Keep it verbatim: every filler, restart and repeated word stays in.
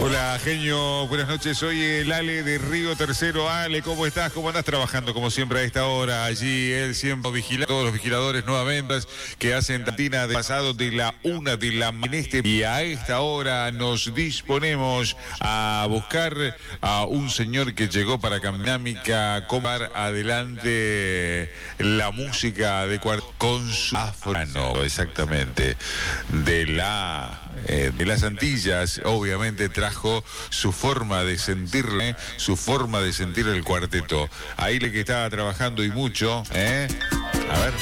Hola, genio, buenas noches. Soy el Ale de Río Tercero. Ale, ¿cómo estás? ¿Cómo andás trabajando como siempre a esta hora? Allí él siempre vigila, todos los vigiladores nuevamente que hacen tantina de pasado de la una de la mañana. Y a esta hora nos disponemos a buscar a un señor que llegó para Caminámica, comar adelante la música de cuarto con su afrano, exactamente, de la eh, de las Antillas. Obviamente trajo su forma de sentirle, su forma de sentir el cuarteto. Ahí le que estaba trabajando y mucho, ¿eh? A ver.